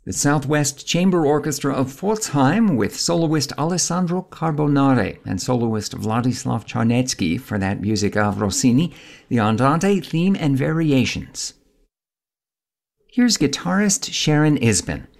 The Southwest Chamber Orchestra of Pforzheim with soloist Alessandro Carbonare and soloist Vladislav Charnetsky for that music of Rossini, the Andante theme and variations. Here's guitarist Sharon Isbin